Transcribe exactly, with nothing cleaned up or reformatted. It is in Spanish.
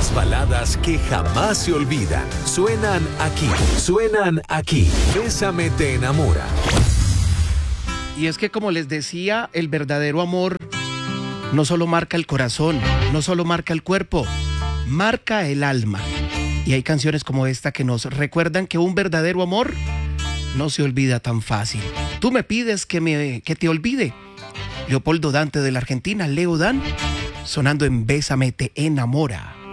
Las baladas que jamás se olvidan suenan aquí, suenan aquí. Bésame te enamora. Y es que, como les decía, el verdadero amor no solo marca el corazón, no solo marca el cuerpo, marca el alma. Y hay canciones como esta que nos recuerdan que un verdadero amor no se olvida tan fácil. Tú me pides que, me, que te olvide. Leopoldo Dante de la Argentina, Leo Dan, sonando en Bésame te enamora.